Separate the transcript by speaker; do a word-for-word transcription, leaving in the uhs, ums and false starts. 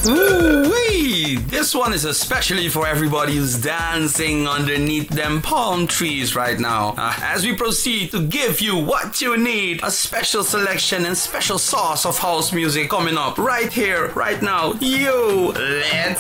Speaker 1: Ooh-wee! This one is especially for everybody who's dancing underneath them palm trees right now. Uh, as we proceed to give you what you need, a special selection and special sauce of house music coming up right here, right now. Yo, let's